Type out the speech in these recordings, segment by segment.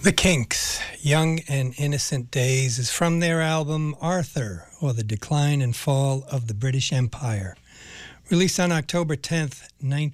The Kinks, Young and Innocent Days, is from their album Arthur, or The Decline and Fall of the British Empire. Released on October 10th,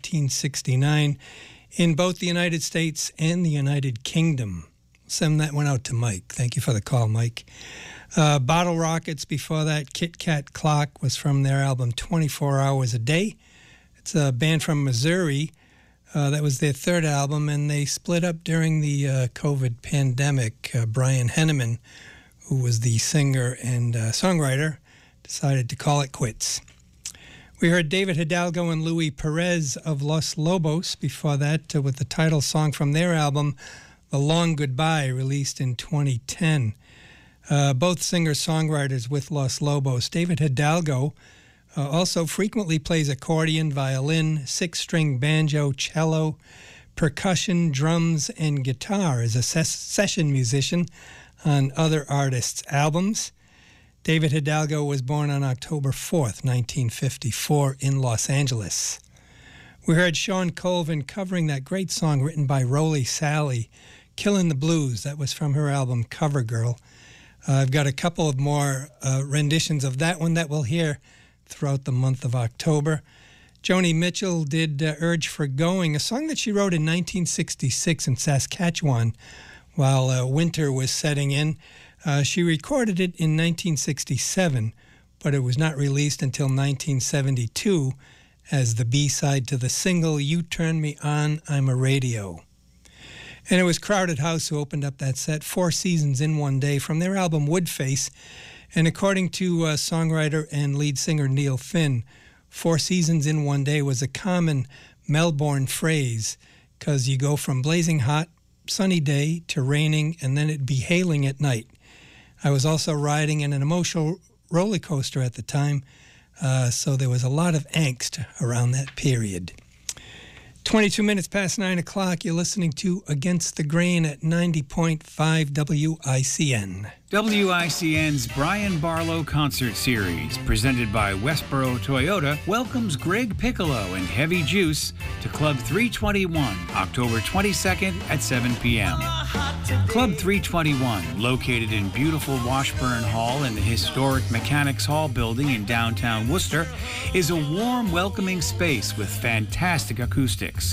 1969, in both the United States and the United Kingdom. Send that one out to Mike. Thank you for the call, Mike. Bottle Rockets, before that, Kit Kat Clock, was from their album 24 Hours a Day. It's a band from Missouri. That was their third album, and they split up during the COVID pandemic. Brian Henneman, who was the singer and songwriter, decided to call it quits. We heard David Hidalgo and Louis Perez of Los Lobos before that with the title song from their album, The Long Goodbye, released in 2010. Both singer-songwriters with Los Lobos. David Hidalgo also frequently plays accordion, violin, six-string banjo, cello, percussion, drums, and guitar as a session musician on other artists' albums. David Hidalgo was born on October 4th, 1954 in Los Angeles. We heard Sean Colvin covering that great song written by Roley Sally, Killin' the Blues. That was from her album Cover Girl. I've got a couple of more renditions of that one that we'll hear throughout the month of October. Joni Mitchell did Urge for Going, a song that she wrote in 1966 in Saskatchewan while winter was setting in. She recorded it in 1967, but it was not released until 1972 as the B-side to the single You Turn Me On, I'm a Radio. And it was Crowded House who opened up that set, 4 Seasons in One Day, from their album Woodface. And according to songwriter and lead singer Neil Finn, 4 seasons in one day was a common Melbourne phrase, because you go from blazing hot, sunny day to raining, and then it'd be hailing at night. I was also riding in an emotional roller coaster at the time, so there was a lot of angst around that period. 22 minutes past 9 o'clock, you're listening to Against the Grain at 90.5 WICN. WICN's Brian Barlow Concert Series, presented by Westboro Toyota, welcomes Greg Piccolo and Heavy Juice to Club 321, October 22nd at 7 p.m. Club 321, located in beautiful Washburn Hall in the historic Mechanics Hall building in downtown Worcester, is a warm, welcoming space with fantastic acoustics.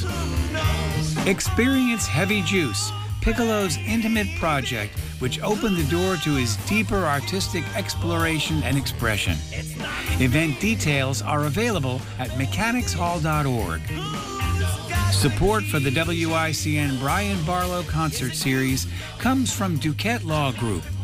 Experience Heavy Juice, Piccolo's intimate project, which opened the door to his deeper artistic exploration and expression. Event details are available at mechanicshall.org. Support for the WICN Brian Barlow Concert Series comes from Duquette Law Group,